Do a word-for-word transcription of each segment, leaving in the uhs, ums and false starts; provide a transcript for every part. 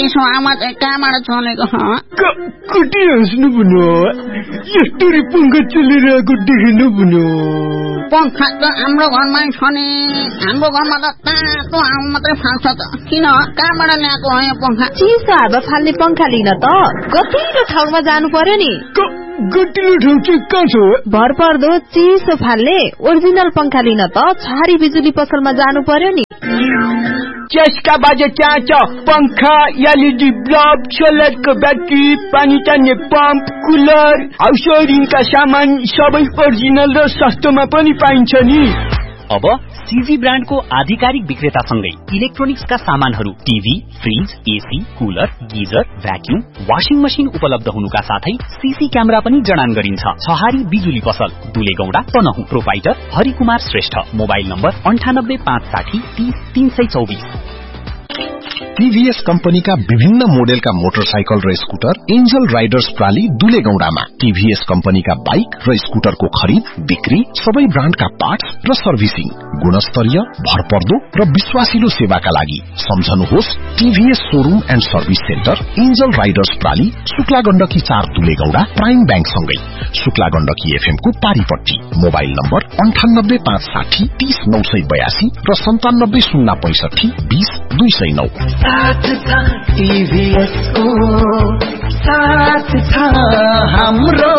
यसो आमा चाहिँ कहाँबाट छनेको कति हाँस्नु भन्यो यस्तरी पङ्खा चलिरहेको देखिनु भन्यो पङ्खा त हाम्रो घरमै छ नि हाम्रो घरमा त तातो हावा मात्रै फाल्छ त किन कहाँबाट ल्याएको हो यो पङ्खा चिसो हावा फाल्ने पङ्खा लिन त गतिलो ठाउँमा जानु पर्यो नि गतिलो ठाउँ चाहिँ कहाँ छ भर पर्दो चिसो फाल्ने ओरिजिनल पङ्खा लिन त छहारी बिजुली पसलमा जानु पर्यो नि त्यसका बाजे त्यहाँ छ पङ्खा एलइडी बल्ब सोलरको ब्याट्री पानी तान्ने पम्प कुलर हाउस वायरिङका सामान सबै ओरिजिनल र सस्तोमा पनि पाइन्छ नि अब सीजी ब्रान्डको आधिकारिक विक्रेतासँगै इलेक्ट्रोनिक्सका सामानहरू TV fridge AC cooler geyser vacuum washing machine उपलब्ध हुनुका साथै सीसी क्यामेरा पनि जडान गरिन्छ छहारी बिजुली पसल दुलेगौडा Tanahun proprietor Harikumar Shrestha mobile number अन्ठानब्बे पाँच साठी तीस तीन सय चौबीस टीवीएस कम्पनीका विभिन्न मोडेलका मोटरसाइकल र स्कुटर एन्जल राइडर्स प्राली दुलेगौडामा टीवीएस कम्पनीका बाइक र स्कुटरको खरिद बिक्री सबै ब्रान्डका पार्ट्स र सर्भिसिङ गुणस्तरीय भरपर्दो र विश्वासिलो सेवाका लागि सम्झनुहोस् TVS showroom and service centre angel Riders प्राली Shukla Gandaki चार दुलेगौडा प्राइम बैंक सँगै शुक्ला गण्डकी एफएम को पारीपट्टी मोबाइल नम्बर अन्ठानब्बे पाँच साठी तीस नौ सय बयासी र सन्तानब्बे शून्य पैंसठी बीस दुई सय नौ साथ था टीवीएस को साथ था हाम्रो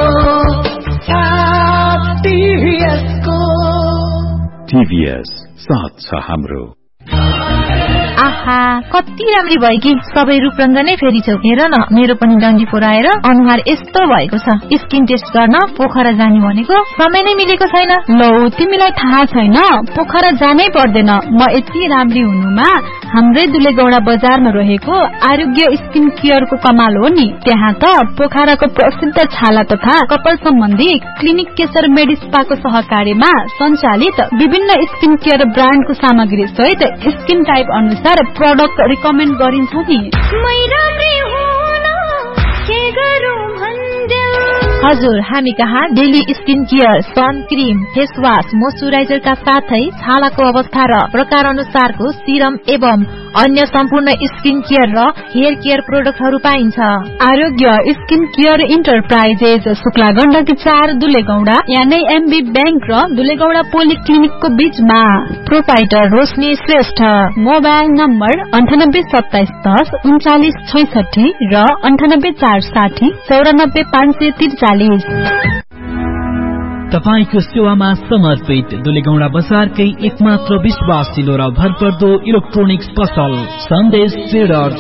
साथ टीवीएस को टीवीएस साथ छ हाम्रो आहा कति राम्री भयो कि सबै रूपरंग नै फेरि छौ हेर न मेरो पनि डन्डी पोराएर अनुहार यस्तो भएको छ स्किन टेस्ट गर्न पोखरा जाने भनेको समय नै मिलेको छैन लौ तिमीलाई थाहा छैन पोखरा जानै पर्दैन म यति राम्री हुनुमा हाम्रै दुलेगौडा बजारमा रहेको आरोग्य स्किन केयरको कमाल हो नि त्यहाँ त पोखराको प्रसिद्ध छाला तथा कपाल सम्बन्धी क्लिनिक केशर मेडिस्पाको सहकार्यमा सञ्चालित विभिन्न स्किन केयर ब्रान्डको सामग्री सहित स्किन टाइप अनुसार प्रोडक्ट रिकमेन्ड गरिन्छ नि हजुर हामी कहाँ daily skin care sun cream face wash moisturiser का साथै छालाको अवस्था र प्रकार अनुसारको सिरम एवं अन्य सम्पूर्ण स्किन केयर र हेयर केयर प्रोडक्टहरू पाइन्छ आरोग्य skin care enterprises Shukla Gandaki चार दुलेगौडा यानै एमबी बैंक र दुलेगौडा पोलिक्लिनिकको बीचमा प्रोपाइटर रोशनी श्रेष्ठ मोबाइल नम्बर अन्ठानब्बे सत्ताइस दस उन्चालिस छैसठी र अन्ठानब्बे चार साठी चौरानब्बे पाँच सय त्रिचालिस तपाईको सेवामा समर्पित दुलेगौडा बजारकै एकमात्र विश्वासिलो र भरपर्दो इलेक्ट्रोनिक्स पसल सन्देश ट्रेडर्स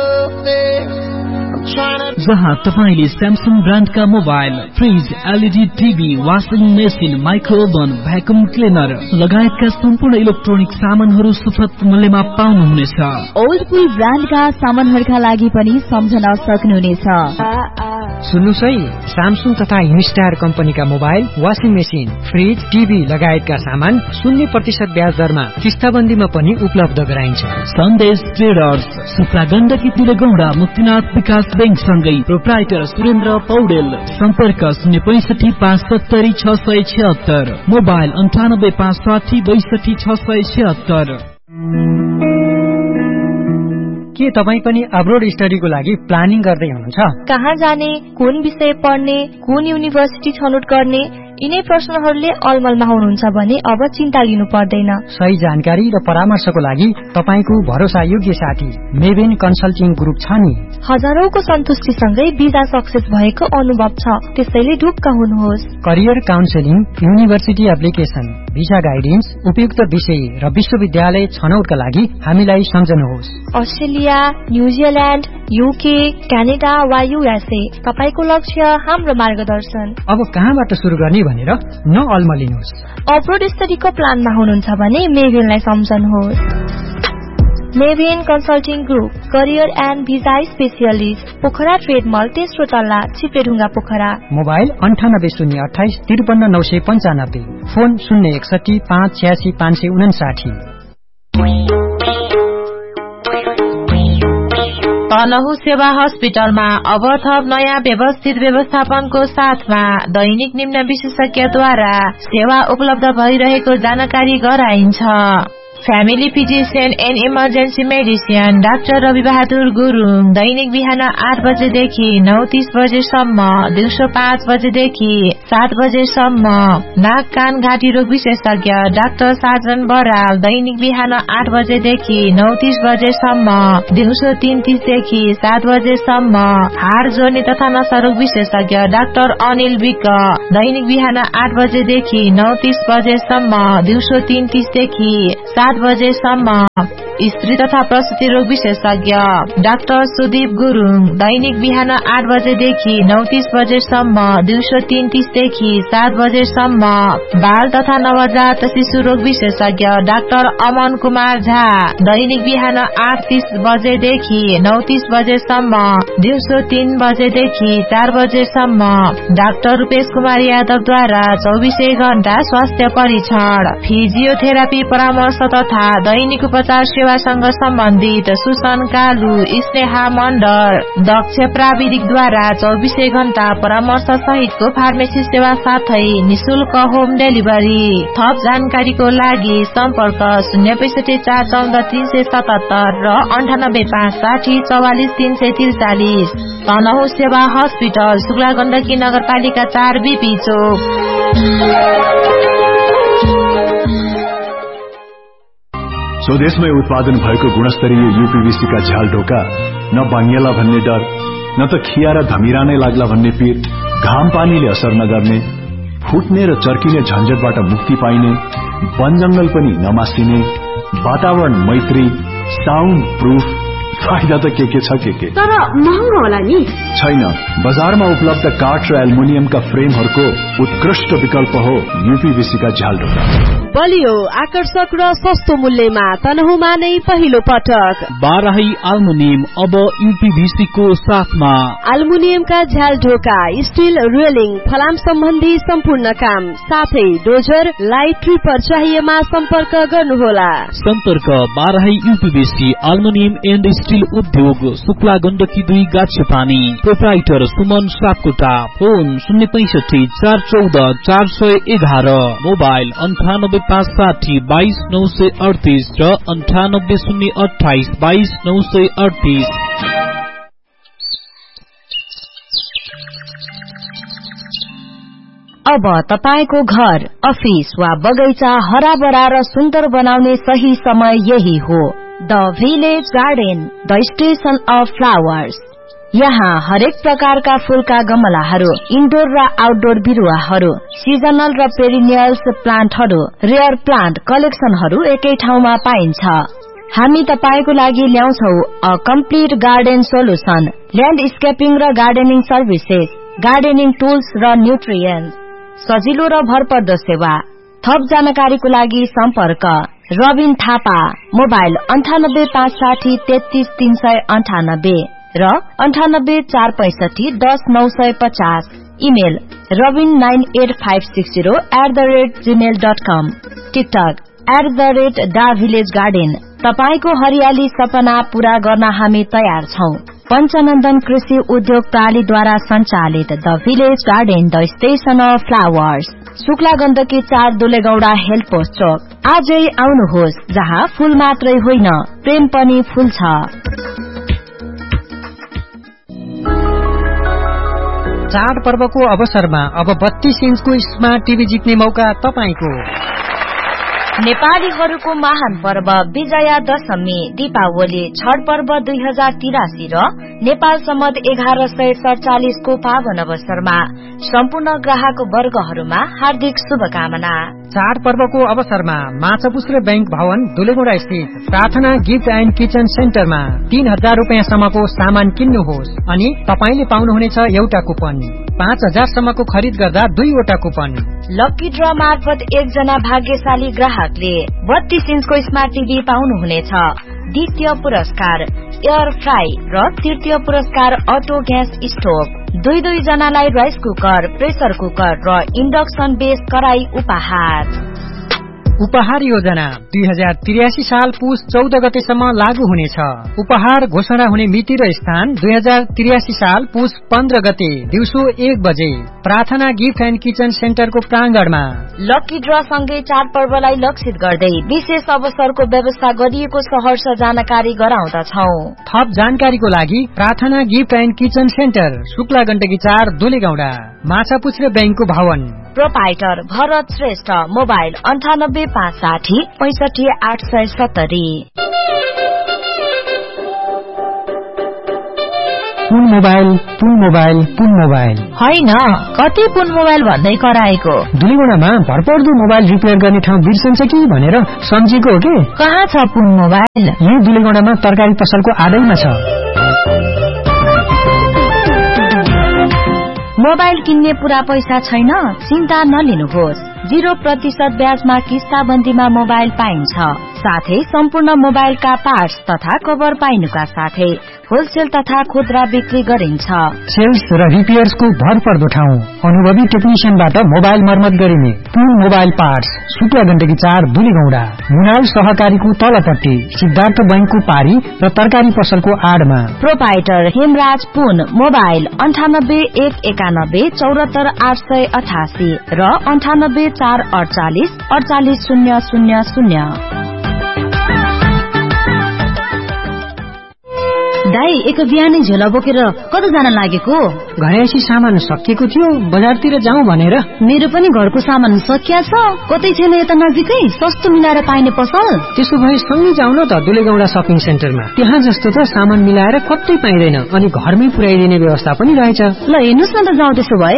जहाँ तपाईले Samsung ब्रान्डका mobile fridge LED TV washing machine माइक्रोओभन vacuum cleaner लगायतका सम्पूर्ण इलेक्ट्रोनिक सामानहरू सुपथ मूल्यमा पाउनुहुनेछ ओल्डपुल ब्रान्डका सामानहरूका लागि पनि सम्झन सक्नुहुनेछ सुन्नुस् है स्यामसङ तथा हिमस्टार कम्पनीका mobile washing machine fridge TV लगायतका सामान शून्य प्रतिशत ब्याज दरमा किस्ताबन्दीमा पनि उपलब्ध गराइन्छ सन्देश ट्रेडर्स शुक्ला गण्डकी दुलेगौडा मुक्तिनाथ विकास बैंक सँगै प्रोप्राइटर सुरेन्द्र पौडेल सम्पर्क शून्य पैंसठी पाँच सत्तरी छ सय छिहत्तर मोबाइल अन्ठानब्बे पाँच साठी बैसठी छ सय छिहत्तर के तपाई पनि अब्रोड स्टडीको लागि प्लानिङ गर्दै हुनुहुन्छ कहाँ जाने कुन विषय पढ्ने कुन युनिभर्सिटी छनौट गर्ने यिनै प्रश्नहरूले अलमलमा हुनुहुन्छ भने अब चिन्ता लिनु पर्दैन सही जानकारी र परामर्शको लागि तपाईको भरोसा योग्य साथी मेबेन कन्सल्टिङ ग्रुप छ नि हजारौंको सन्तुष्टिसँगै भिजा सक्सेस भएको अनुभव छ त्यसैले ढुक्क हुनुहोस् career counselling university application visa guidance उपयुक्त विषय र विश्वविद्यालय छनौटका लागि हामीलाई सम्झनुहोस् अस्ट्रेलिया न्यूजील्यान्ड युके क्यानाडा वा युएसए तपाईको लक्ष्य हाम्रो मार्गदर्शन अब कहाँबाट सुरु गर्ने भनेर नअल्मलिनुहोस् अब्रोड स्टडीको प्लानमा हुनुहुन्छ भने मेभेनलाई सम्झनुहोस् मेभेन consulting group career and visa specialist Pokhara trade मल तेस्रो तल्ला चिप्लेढुङ्गा पोखरा मोबाइल अन्ठानब्बे शून्य अठाइस त्रिपन्न नौ सय पन्चानब्बे फोन शून्य एकसठी पाँच छ्यासी पाँच सय उनासाठी तनहुँ सेवा हस्पिटलमा अब थप नयाँ व्यवस्थित व्यवस्थापनको साथमा दैनिक निम्न विशेषज्ञद्वारा सेवा उपलब्ध भइरहेको जानकारी गराइन्छ family physician and emergency medicine doctor Rabi Bahadur Gurung दैनिक बिहान आठ बजेदेखि नौ तीस बजेसम्म, दिउँसो पाँच बजेदेखि सात बजेसम्म। नाक कान घाँटी रोग विशेषज्ञ डाक्टर साजन बराल दैनिक बिहान आठ बजेदेखि नौ तीस बजेसम्म, दिउँसो तीन तीसदेखि सात बजेसम्म। हाड जोर्नी तथा नसा रोग विशेषज्ञ डाक्टर अनिल विक दैनिक बिहान आठ बजेदेखि नौ तीस बजेसम्म, दिउँसो तीन तीसदेखि सात बजेसम्म। स्त्री तथा प्रसुति रोग विशेषज्ञ डाक्टर सुदीप गुरुङ दैनिक बिहान आठ बजेदेखि नौ तीस बजेसम्म, दिउँसो तीन तीसदेखि सात बजेसम्म। बाल तथा नवजात शिशु रोग विशेषज्ञ डाक्टर अमन कुमार झा दैनिक बिहान आठ तीस बजेदेखि नौ तीस बजेसम्म, दिउँसो तीन बजेदेखि चार बजेसम्म। डाक्टर रूपेश कुमार यादवद्वारा चौबिसै घण्टा स्वास्थ्य परीक्षण, फिजियोथेरापी परामर्श तथा दैनिक उपचार सेवासँग सम्बन्धित सुसन कालु, स्नेहा मण्डल, दक्ष प्राविधिकद्वारा चौबिसै घण्टा परामर्श सहितको फार्मेसी सेवा साथै निशुल्क होम डेलिभरी। थप जानकारीको लागि सम्पर्क शून्य पैसठी चार चौध तीन सय सतहत्तर र अन्ठानब्बे पाँच साठी चौवालिस तीन सय त्रिचालिस। तनहु सेवा हस्पिटल, शुक्ला गण्डकी नगरपालिका चार बीपी चोक। स्वदेशमै उत्पादन भएको गुणस्तरीय यूपीवीसी का झ्याल ढोका न बाङ्गिएला भन्ने डर, न त खिया र धमिरा नै लाग्ला भन्ने पीर, घाम पानीले असर नगर्ने, फुट्ने र चर्किने झन्झटबाट मुक्ति पाइने, वन जंगल पनि नमासिने, वातावरण मैत्री, साउन्ड प्रूफ, फाइदा त के के छ के के, तर महँगो होला नि? छैन, बजारमा उपलब्ध काठ र एल्युमिनियमका फ्रेमहरूको उत्कृष्ट विकल्प हो यूपीवीसी का झ्याल ढोका। बलियो, आकर्षक र सस्तो मूल्यमा तनहुमा नै पहिलो पटक बाराही एल्युमिनियम अब यूपीवीसी को साथमा। एल्युमिनियमका झ्याल ढोका, स्टील रेलिङ, फलाम सम्बन्धी सम्पूर्ण काम साथै डोजर, लाइट ट्रिपर चाहिएमा सम्पर्क गर्नुहोला। सम्पर्क Barahi UPVC aluminium and steel उद्योग, शुक्ला गण्डकी दुई गाछे पानी। प्रोप्राइटर सुमन सापकोटा। फोन शून्य पैसठी चार चौध चार सय एघार। मोबाइल अन्ठानब्बे पाँच साठी बाइस नौ सय अडतिस र अन्ठानब्बे शून्य अठाइस बाइस नौ सय अडतिस। अब तपाईको घर, अफिस वा बगैँचा हराभरा र सुन्दर बनाउने सही समय यही हो। The village garden, the station of flowers. यहाँ हरेक प्रकारका फूलका गमलाहरू, इन्डोर र आउटडोर बिरुवाहरू, सिजनल र पेरिनियल्स प्लान्टहरू, रेयर प्लान्ट कलेक्सनहरू एकै ठाउँमा पाइन्छ। हामी तपाईको लागि ल्याउँछौ अ कम्प्लिट गार्डन सोलुसन, ल्यान्डस्केपिङ र गार्डनिङ सर्भिसेस, गार्डनिङ टुल्स र न्युट्रियन्ट्स, सजिलो र भरपर्दो सेवा। थप जानकारीको लागि सम्पर्क रबिन थापा। मोबाइल अन्ठानब्बे पाँच साठी तेत्तीस तीन सय अन्ठानब्बे र अन्ठानब्बे चार पैसठी दस नौ सय पचास। Email Rabin nine at five six zero at the rate Gmail dot com. TikTok at the rate the village garden. तपाईको हरियाली सपना पूरा गर्न हामी तयार छौं। पञ्चनन्दन कृषि उद्योग प्रणालीद्वारा सञ्चालित the village garden, the station of flowers, Shukla Gandaki चार दुलेगौडा हेल्थ पोस्ट चोक। आजै आउनुहोस्, जहाँ फूल मात्रै होइन प्रेम पनि फूल छ। चाड पर्वको अवसरमा अब बत्तीस इन्चको स्मार्ट टिभी जित्ने मौका तपाईको। नेपालीहरूको महान पर्व विजया दशमी, दीपावली, छठ पर्व दुई हजार तिरासी र नेपाल सम्मत एघार सय सडचालिसको पावन अवसरमा सम्पूर्ण ग्राहक वर्गहरूमा हार्दिक शुभकामना। चाड पर्वको अवसरमा माछापुछ्रे बैंक भवन दुलेगौडा स्थित प्रार्थना गिफ्ट एन्ड किचन सेन्टरमा तीन हजार रूपियाँसम्मको सामान किन्नुहोस् अनि तपाईले पाउनुहुनेछ एउटा कुपन। पाँच हजार सम्मको खरिद गर्दा दुईवटा कुपन। लकी ड्र मार्फत एकजना भाग्यशाली ग्राहकले बत्तीस इन्चको स्मार्ट टिभी पाउनुहुनेछ। द्वितीय पुरस्कार एयर फ्राई र तृतीय पुरस्कार अटो ग्यास स्टोभ। दुई दुई जनालाई राइस कुकर, प्रेसर कुकर र इन्डक्सन बेस कराई उपहार। उपहार योजना दुई हजार त्रियासी साल पुस चौध गतेसम्म लागू हुनेछ। उपहार घोषणा हुने मिति र स्थान दुई हजार त्रियासी साल पुस पन्ध्र गते दिउँसो एक बजे प्रार्थना gift and kitchen सेन्टरको प्राङ्गणमा। Lucky draw सँगै चाडपर्वलाई लक्षित गर्दै विशेष अवसरको व्यवस्था गरिएको सहर्ष जानकारी गराउँदछौ। थप जानकारीको लागि प्रार्थना gift and kitchen centre Shukla Gandaki चार दुलेगौडा, माछापुच्छ्रे बैंकको भवन। प्रोपाइटर भरत श्रेष्ठ। मोबाइल अन्ठानब्बे पाँच साठी पैसठी आठ सय सत्तरी। पुन मोबाइल पुन मोबाइल पुन मोबाइल होइन, कति पुन मोबाइल भन्दै कराएको। दुलीगुणामा भरपर्दो मोबाइल रिपेयर गर्ने ठाउँ बिर्सन्छ कि भनेर सम्झेको हो कि। कहाँ छ पुन मोबाइल? यही दुलीगुणामा तरकारी पसलको आडैमा छ। मोबाइल किन्ने पूरा पैसा छैन? चिन्ता नलिनुहोस्। जीरो प्रतिशत ब्याजमा किस्ताबन्दीमा मोबाइल पाइन्छ। साथै सम्पूर्ण मोबाइलका पार्ट्स तथा कभर पाइनुका साथै होलसेल तथा खुद्रा बिक्री गरिन्छ। सेल्स र रिपेयर्सको भरपर्दो ठाउँ, अनुभवी टेक्निशियनबाट मोबाइल मर्मत गरिने पुन मोबाइल पार्ट्स शुक्ला गण्डकी चार दुलीगौडा, मुनाल सहकारीको तलपट्टि, सिद्धार्थ बैंकको पारी र तरकारी पसलको आडमा। प्रोपाइटर हेमराज पुन। मोबाइल अन्ठानब्बे एक एकानब्बे चौरात्तर आठ सय अठासी र अन्ठानब्बे चार अडचालिस अडचालिस शून्य शून्य शून्य। दाई एक बिहानै झोला बोकेर कता जान लागेको? घरैसी सामान सकिएको थियो, बजारतिर जाउँ भनेर। मेरो पनि घरको सामान सकिया छ। कतै छैन यता नजिकै सस्तो मिलाएर पाइने पसल? त्यसो भए सँगै जाउँ न त दुलेगौडा शपिङ सेन्टरमा। त्यहाँ जस्तो त सामान मिलाएर कतै पाइँदैन अनि घरमै पुर्याइदिने व्यवस्था पनि रहेछ। ल हेर्नुस् न त जाउँ त्यसो भए।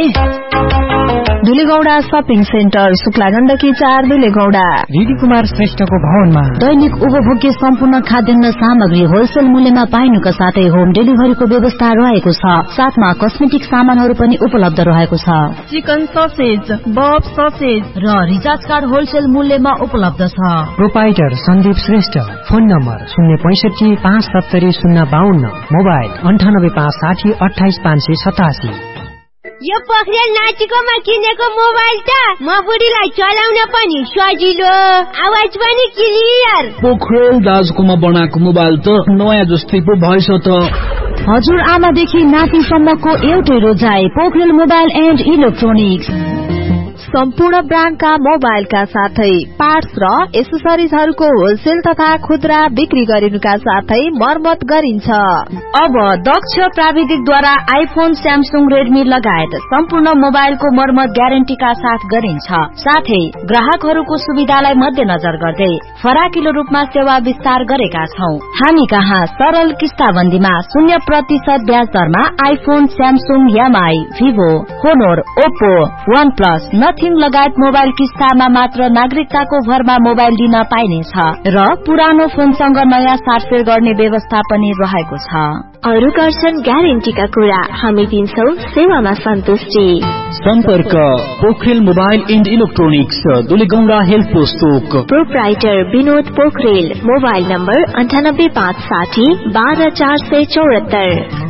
दुलेगौडा शपिङ सेन्टर शुक्ला गण्डकी चार दुलेगौडा, रिडी कुमार श्रेष्ठको भवनमा। दैनिक उपभोग्य सम्पूर्ण खाद्यान्न सामग्री होलसेल मूल्यमा पाइनुका साथै होम डेलिभरीको व्यवस्था रहेको छ। साथमा कस्मेटिक सामानहरू पनि उपलब्ध रहेको छ। चिकन ससेज, बब ससेज र रिचार्ज कार्ड होलसेल मूल्यमा उपलब्ध छ। Proprietor Sandeep Shrestha. Phone number शून्य पैसठी पाँच सत्तरी शून्य बाहन्न। मोबाइल अन्ठानब्बे पाँच साठी अठाइस पाँच सय सतासी। यो पोखरेल नातिकोमा किनेको मोबाइल त म बुढीलाई चलाउन पनि सजिलो, आवाज पनि क्लियर। पोखरेल दाजुकोमा बनाएको मोबाइल त नयाँ जस्तै पो भएछ त। हजुर आमादेखि नातिसम्मको एउटै रोजाइ पोखरेल मोबाइल एन्ड इलेक्ट्रोनिक्स। सम्पूर्ण ब्रान्डका मोबाइलका साथै पार्ट्स र एसेसरिजहरूको होलसेल तथा खुद्रा बिक्री गरिनुका साथै मर्मत गरिन्छ। अब दक्ष प्राविधिकद्वारा आइफोन, स्यामसुङ, रेडमी लगायत सम्पूर्ण मोबाइलको मर्मत ग्यारेन्टीका साथ गरिन्छ। साथै ग्राहकहरूको सुविधालाई मध्यनजर गर्दै फराकिलो रूपमा सेवा विस्तार गरेका छौं। हामी कहाँ सरल किस्ताबन्दीमा शून्य प्रतिशत ब्याज दरमा iPhone, Samsung, MI, Vivo, होनोर, Oppo, one plus, nothing लगायत मोबाइल किस्तामा मात्र नागरिकताको भरमा मोबाइल दिन पाइनेछ र पुरानो फोनसँग नयाँ साटफेर गर्ने व्यवस्था पनि रहेको छ। अरू गर्छन् ग्यारेन्टीका कुरा, हामी दिन्छौ सेवामा सन्तुष्टि। सम्पर्क Pokharel mobile and electronics, दुलेगौडा health post Chowk. Proprietor Vinod Pokharel. Mobile number अन्ठानब्बे पाँच साठी बाह्र चार सय चौहत्तर।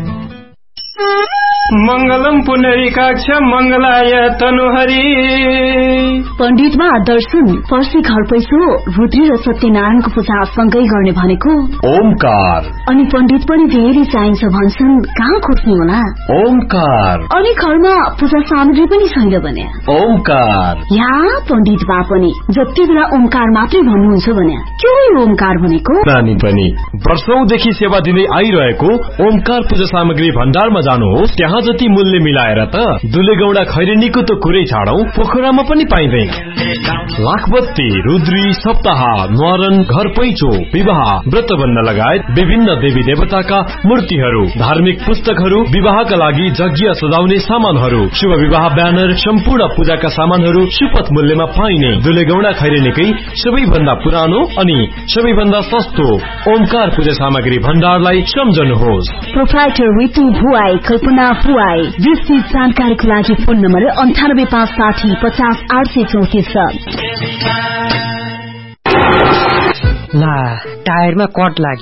मंगलम पुनरीकाक्ष मंगलाय तनुहरी। पण्डितमा दर्शन, पर्सी घर पैसो, रुद्री र सत्यनारायणको पूजा सँगै गर्ने भनेको ओमकार। अनि पण्डित पनि धेरै चाहिन्छ भन्छन्, कहाँ खोज्ने होला? ओमकार। अनि घरमा पूजा सामग्री पनि छैन भने ओमकार। या पण्डित बा पनि जति बेला ओमकार मात्रै भन्नुहुन्छ भने के हो ओमकार भनेको? नानी पनि वर्षौंदेखि सेवा दिँदै आइरहेको ओमकार पूजा सामग्री भण्डारमा जानुहोस्। त्यहाँ जति मूल्य मिलाएर त दुलेगौडा खैरेनीको त कुरै छाडौं, पोखरामा पनि पाइँदैन। लाखबत्ती, रुद्री, सप्ताह, न्वारन, घर पैचो, विवाह, व्रतबन्ध लगायत विभिन्न देवी देवताका मूर्तिहरू, धार्मिक पुस्तकहरू, विवाहका लागि यज्ञ सजाउने सामानहरू, शुभ विवाह ब्यानर, सम्पूर्ण पूजाका सामानहरू सुपथ मूल्यमा पाइने दुलेगौडा खैरेनीकै सबैभन्दा पुरानो अनि सबैभन्दा सस्तो ओमकार पूजा सामग्री भण्डारलाई सम्झनुहोस्। प्रोप्राइटर रितु भुवाई, कल्पना भुवाई। विस्तृत जानकारीको लागि फोन नम्बर अन्ठानब्बे पाँच साठी पचास आठ सय चौतिस। ला टायरमा कट लाग्यो,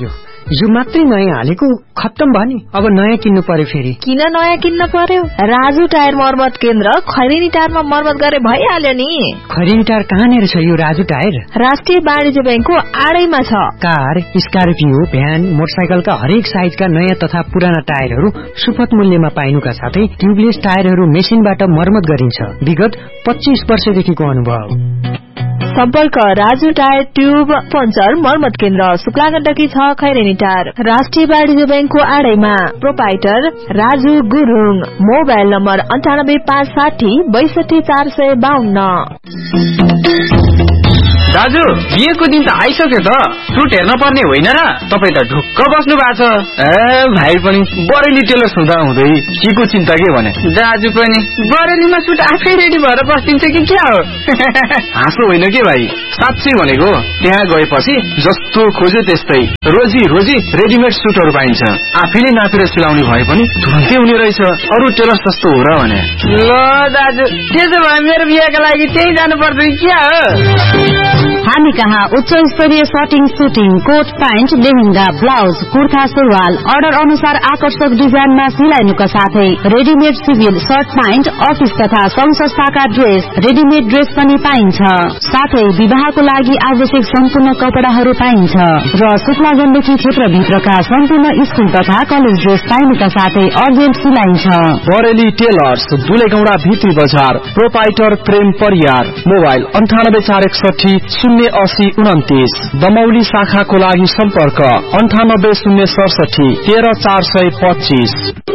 यो मात्रै नयाँ हालेको खत्तम भयो नि, अब नयाँ किन्नु पर्यो फेरि। किन नयाँ किन्न पर्यो? राजु टायर मर्मत केन्द्र खैरेनी टायरमा मर्मत गरे भइहाल्यो नि। खैरेनी टायर कहाँनिर छ यो राजु टायर? राष्ट्रिय वाणिज्य ब्याङ्कको आडैमा छ। कार, स्कर्पियो, भ्यान, मोटरसाइकलका हरेक साइजका नयाँ तथा पुराना टायरहरू सुपथ मूल्यमा पाइनुका साथै ट्युबलेस टायरहरू मेसिनबाट मर्मत गरिन्छ। विगत पच्चीस वर्षदेखिको अनुभव। सम्पर्क राजु टायर ट्युब पञ्चर मर्मत केन्द्र शुक्ला गण्डकी छ खैरेनी टायर, राष्ट्रिय वाणिज्य ब्याङ्कको आडैमा। Proprietor Raju Gurung. Mobile number अन्ठानब्बे पाँच साठी बैसठी चार सय बाहन्न। दाजु बिहेको दिन त आइसक्यो त, सुट हेर्न पर्ने होइन र? तपाईँ त ढुक्क बस्नु भएको छ। ए भाइ पनि बरेली टेलर्स हुँदा हुँदै के को चिन्ता के भने? दाजु पनि बरेलीमा सुट आफै रेडी भएर बस्दिन्छ कि क्या हो? हाँसो होइन के भाइ, साँच्चै भनेको त्यहाँ गएपछि जस्तो खोज्यो त्यस्तै रोजी रोजी रेडिमेड सुटहरू पाइन्छ। आफैले नापेर सिलाउने भए पनि तुरन्तै हुने रहेछ। अरू टेलर्स जस्तो हो र भने? ल दाजु त्यसो भए मेरो बिहेको लागि त्यही जानु पर्छ क्या हो? हामी कहाँ उच्च स्तरीय shirting, shooting, coat pant, lehenga, blouse, kurta, सुरुवाल अर्डर अनुसार आकर्षक डिजाइनमा सिलाइनुका साथै readymade civil short pant, office तथा संघ संस्थाका ड्रेस, रेडिमेड ड्रेस पनि पाइन्छ। साथै विवाहको लागि आवश्यक सम्पूर्ण कपडाहरू पाइन्छ र शुक्ला गण्डकी क्षेत्रभित्रका सम्पूर्ण स्कुल तथा कलेज ड्रेस पाइनुका साथै अर्जेन्ट सिलाइन्छ। बरेली टेलर्स, दुलेगौडा भित्री बजार। प्रोपाइटर प्रेम परियार। मोबाइल अन्ठानब्बे चार एकसठी शून्य अस्सी उन्तिस। दमौली शाखाको लागि सम्पर्क अन्ठानब्बे शून्य सडसठी तेह्र चार सय पच्चीस।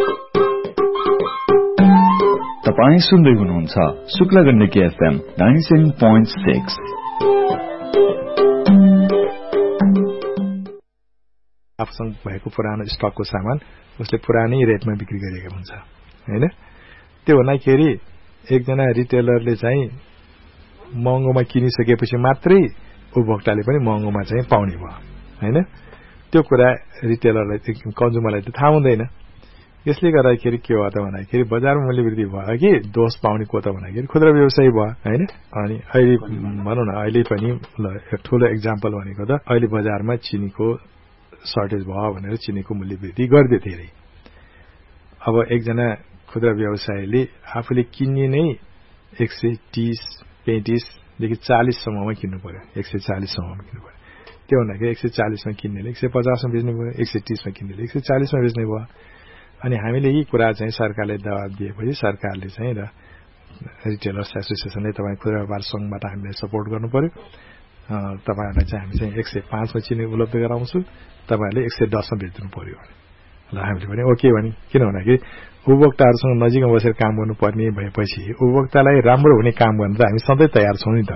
तपाईँ सुन्दै हुनुहुन्छ Shukla Gandaki FM ninety seven point six. आफूसँग भएको पुरानो स्टकको सामान उसले पुरानै रेटमा बिक्री गरेको हुन्छ हैन। त्यो हुँदाखेरि एकजना रिटेलरले चाहिँ महँगोमा किनिसकेपछि मात्रै उपभोक्ताले पनि महँगोमा चाहिँ पाउने भयो हैन। त्यो कुरा रिटेलरलाई कन्ज्युमरलाई त थाहा हुँदैन। यसले गर्दाखेरि के हो त भन्दाखेरि बजारमा मूल्य वृद्धि भयो कि दोष पाउने को त भन्दाखेरि खुद्रा व्यवसायी भयो हैन। अनि अहिले भनौँ न अहिले पनि एक ठूलो एक्जाम्पल भनेको त अहिले बजारमा चिनीको सर्टेज भयो भनेर चिनीको मूल्य वृद्धि गर्दै धेरै। अब एकजना खुद्रा व्यवसायीले आफूले किन्ने नै एक सय तीस पैंतीसदेखि चालीससम्ममा किन्नु पर्यो, एक सय चालीससम्ममा किन्नु पर्यो। त्यो भन्दाखेरि एक सय चालीसमा किन्नेले एक सय पचासमा बेच्नु पर्यो, एक सय तीसमा किन्नेले एक सय चालीसमा बेच्ने भयो। अनि हामीले यी कुरा चाहिँ सरकारले दबाब दिएपछि सरकारले चाहिँ र रिटेलर्स एसोसिएसनले तपाईँ खुद्रा व्यापार संघबाट हामीले सपोर्ट गर्नु पर्यो। तपाईँहरूलाई चाहिँ हामी चाहिँ एक सय पाँचमा चिनी उपलब्ध गराउँछु, तपाईँहरूले एक सय दसमा बेच्नु पर्यो भने ल हामीले पनि ओके भने। किन भन्दाखेरि उपभोक्ताहरूसँग नजिकमा बसेर काम गर्नुपर्ने भएपछि उपभोक्तालाई राम्रो हुने काम गर्न त हामी सधैँ तयार छौँ नि त।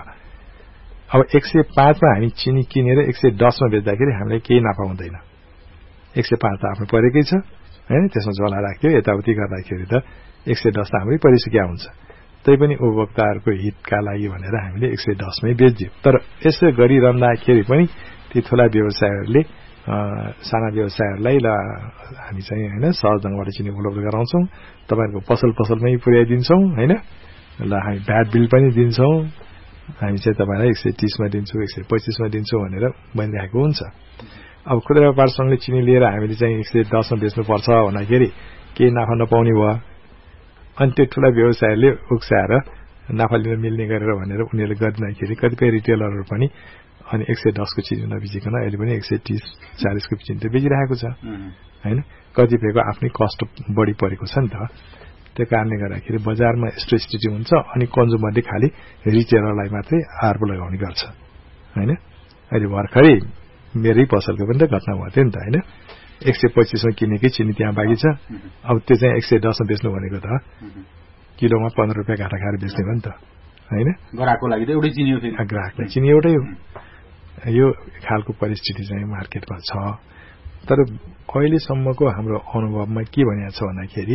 अब एक सय पाँचमा हामी चिनी किनेर एक सय दसमा बेच्दाखेरि हामीलाई केही नाफा हुँदैन। एक सय पाँच त आफ्नो परेकै छ होइन, त्यसमा झोला राख्यो यताउति गर्दाखेरि त एक सय दस त हाम्रै परिसक्या हुन्छ। तैपनि उपभोक्ताहरूको हितका लागि भनेर हामीले एक सय दसमै बेच्यौँ। तर यसो गरिरहँदाखेरि पनि ती ठुला व्यवसायहरूले साना व्यवसायहरूलाई ल हामी चाहिँ होइन सहज ढङ्गबाट चिनी उपलब्ध गराउँछौँ, तपाईँहरूको पसल पसलमै पुर्याइदिन्छौँ होइन। ल हामी भ्याट बिल पनि दिन्छौँ, हामी चाहिँ तपाईँलाई एक सय तीसमा दिन्छौँ, एक सय पच्चिसमा दिन्छौँ भनेर भनिरहेको हुन्छ। अब खुद्रा व्यापार संघले चिनी लिएर हामीले चाहिँ एक सय दसमा बेच्नुपर्छ भन्दाखेरि केही नाफा नपाउने भयो। अनि त्यो ठुला व्यवसायले उक्साएर नाफा लिन मिल्ने गरेर भनेर उनीहरूले गर्दाखेरि कतिपय रिटेलरहरू पनि अनि एक सय दसको चिनी नबिचिकन अहिले पनि एक सय तीस चालिसको चिनी त बेचिरहेको छ होइन। कतिपयको आफ्नै कस्ट बढी परेको छ नि त। त्यो कारणले गर्दाखेरि बजारमा यस्तो स्थिति हुन्छ अनि कन्ज्युमरले खालि रिटेलरलाई मात्रै आरोप लगाउने गर्छ होइन। अहिले भर्खरै मेरै पसलको पनि त घटना भयो थियो नि त होइन। एक सय पच्चिसमा किनेकै चिनी त्यहाँ बाँकी छ, अब त्यो चाहिँ एक सय दसमा बेच्नु भनेको त किलोमा पन्ध्र रुपियाँ घाटा खाएर बेच्ने भयो नि त होइन। ग्राहकको लागि त एउटै चिनी हो, ग्राहकलाई चिनी एउटै हो। यो खालको परिस्थिति चाहिँ मार्केटमा छ। तर अहिलेसम्मको हाम्रो अनुभवमा के भनिएको छ भन्दाखेरि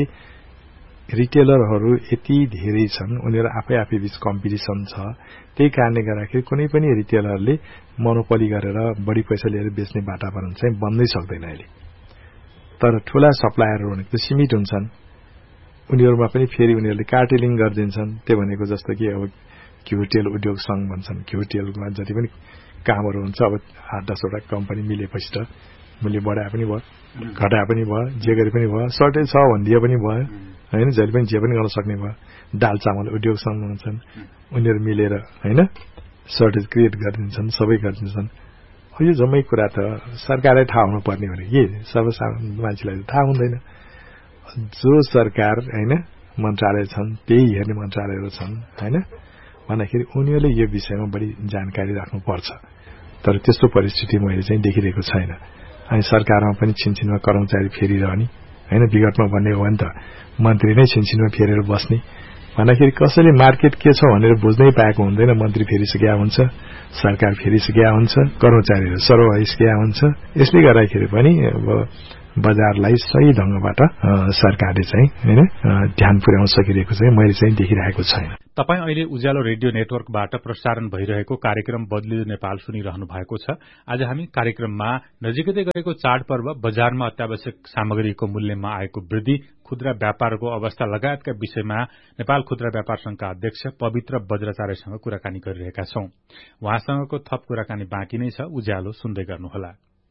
रिटेलरहरू यति धेरै छन्, उनीहरू आफै आफै बीच कम्पिटिसन छ। त्यही कारणले गर्दाखेरि कुनै पनि रिटेलरले मोनोपोली गरेर बढी पैसा लिएर बेच्ने वातावरण चाहिँ बन्नै सक्दैन अहिले। तर ठूला सप्लायरहरू भनेको त सीमित हुन्छन्, उनीहरूमा पनि फेरि उनीहरूले कार्टेलिङ गरिदिन्छन्। त्यो भनेको जस्तो कि अब घिउटेल उद्योग संघ भन्छन्, घिउटेलमा जति पनि कामहरू हुन्छ अब आठ दसवटा कम्पनी मिलेपछि त मूल्य बढाए पनि भयो, घटाए पनि भयो, जे गरे पनि भयो, सर्टेज छ भनिदिए पनि भयो होइन, जहिले पनि जे पनि गर्न सक्ने भयो। दाल चामल उद्योग संघ हुन्छन्, उनीहरू मिलेर होइन सर्टेज क्रिएट गरिदिन्छन्, सबै गरिदिन्छन्। यो जम्मै कुरा त सरकारलाई थाहा हुनुपर्ने हो नि, के सर्वसाधारण मान्छेलाई थाहा हुँदैन। जो सरकार होइन मन्त्रालय छन्, त्यही हेर्ने मन्त्रालयहरू छन् होइन, भन्दाखेरि उनीहरूले यो विषयमा बढी जानकारी राख्नुपर्छ। तर त्यस्तो परिस्थिति मैले चाहिँ देखिरहेको छैन। अनि सरकारमा पनि छिनछिनमा कर्मचारी फेरिरहने होइन, विगतमा भन्ने हो भने त मन्त्री नै छिनछिनमा फेरेर बस्ने, भन्दाखेरि कसैले मार्केट के छ भनेर बुझ्नै पाएको हुँदैन। मन्त्री फेरिसकेका हुन्छ, सरकार फेरिसकेका हुन्छ, कर्मचारीहरू सर्व भइसकेका हुन्छ। यसले गर्दाखेरि पनि अब बजारलाई सही ढंगबाट सरकारले चाहिँ हैन ध्यान पुर्याउन सकिरहेको चाहिँ मैले चाहिँ देखिरहेको छैन। तपाई अहिले उज्यालो रेडियो नेटवर्कबाट प्रसारण भइरहेको कार्यक्रम बदलियो नेपाल सुनिरहनु भएको छ। आज हामी कार्यक्रममा नजिकै गएको चाडपर्व, बजारमा अत्यावश्यक सामग्रीको मूल्यमा आएको वृद्धि, खुद्रा व्यापारको अवस्था लगायतका विषयमा नेपाल खुद्रा व्यापार संघका अध्यक्ष पवित्र बज्राचार्यसँग कुराकानी गरिरहेका छौं। उहाँसँगको थप कुराकानी बाँकी नै छ, उज्यालो सुन्दै गर्नुहोला।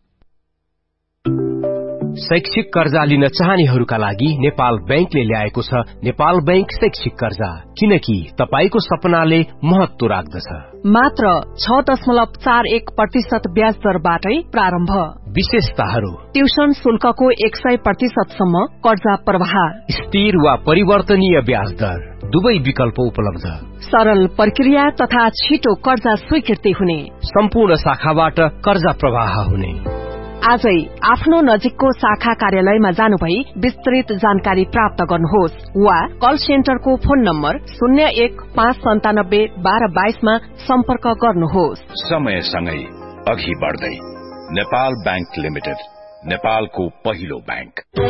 शैक्षिक कर्जा लिन चाहनेहरूका लागि नेपाल बैंकले ल्याएको छ नेपाल बैंक शैक्षिक कर्जा, किनकि तपाईको सपनाले महत्व राख्दछ। मात्र छ दशमलव चार एक प्रतिशत ब्याज दरबाटै प्रारम्भ। विशेषताहरू: ट्युसन शुल्कको एक सय प्रतिशतसम्म कर्जा प्रवाह, स्थिर वा परिवर्तनीय ब्याज दर, दुवै विकल्प उपलब्ध, सरल प्रक्रिया तथा छिटो कर्जा स्वीकृति हुने, सम्पूर्ण शाखाबाट कर्जा प्रवाह हुने। आजै आफ्नो नजिकको शाखा कार्यालयमा जानु भई विस्तृत जानकारी प्राप्त गर्नुहोस् वा कल सेन्टरको फोन नम्बर शून्य एक पाँच सन्तानब्बे बाह्र बाइसमा सम्पर्क गर्नुहोस्। समयसँगै अघि बढ्दै नेपाल बैंक लिमिटेड, नेपालको पहिलो बैंक।